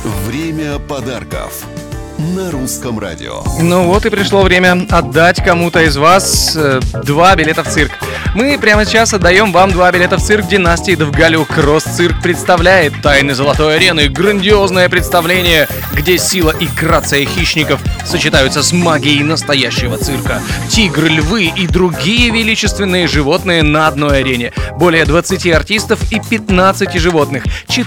Время подарков на Русском радио. Ну вот и пришло время отдать кому-то из вас 2 билета в цирк. Мы прямо сейчас отдаем вам 2 билета в цирк династии Довгалюк. Кросс-цирк представляет «Тайны Золотой Арены». Грандиозное представление, где сила и грация хищников сочетаются с магией настоящего цирка. Тигры, львы и другие величественные животные на одной арене. Более 20 артистов и 15 животных.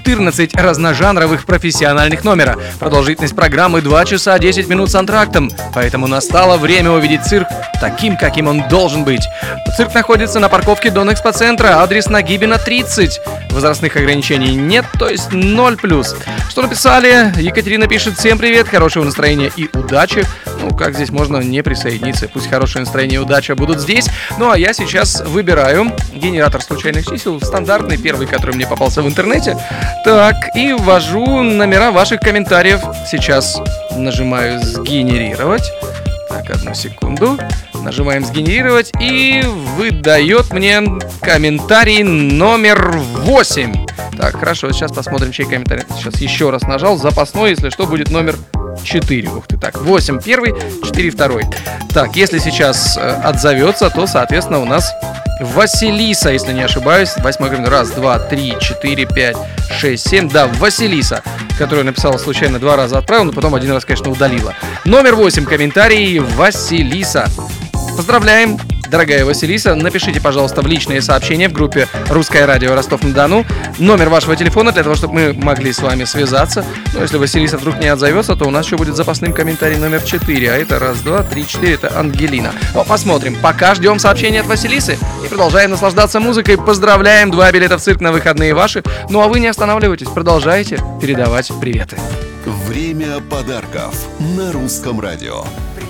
14 разножанровых профессиональных номера. Продолжительность программы 2 часа 10 минут с антрактом. Поэтому настало время увидеть цирк таким, каким он должен быть. Цирк находится на парковке Донэкспоцентра, адрес Нагибина, 30. Возрастных ограничений нет, то есть 0+. Что написали? Екатерина пишет: всем привет, хорошего настроения и удачи. Ну, как здесь можно не присоединиться? Пусть хорошее настроение и удача будут здесь. Ну, а я сейчас выбираю генератор случайных чисел, стандартный, первый, который мне попался в интернете. Так, и ввожу номера ваших комментариев. Сейчас нажимаю «Сгенерировать». Так, одну секунду. Нажимаем «Сгенерировать», и выдает мне комментарий номер 8. Так, хорошо, сейчас посмотрим, чей комментарий. Сейчас еще раз нажал. Запасной, если что, будет номер 4. Ух ты, так, 8 первый, 4 второй. Так, если сейчас отзовется, то, соответственно, у нас Василиса, если не ошибаюсь. 8 комментарий. Раз, два, три, 4, 5, 6, 7. Да, Василиса, которую написала случайно 2 раза отправил, но потом 1 раз, конечно, удалила. Номер 8 комментарий Василиса. Поздравляем, дорогая Василиса. Напишите, пожалуйста, в личные сообщения в группе «Русское радио Ростов-на-Дону» номер вашего телефона, для того, чтобы мы могли с вами связаться. Но если Василиса вдруг не отзовется, то у нас еще будет запасным комментарий номер 4. А это раз, два, три, 4, это Ангелина. Но посмотрим. Пока ждем сообщения от Василисы и продолжаем наслаждаться музыкой. Поздравляем, 2 билета в цирк на выходные ваши. Ну а вы не останавливайтесь, продолжайте передавать приветы. Время подарков на Русском радио.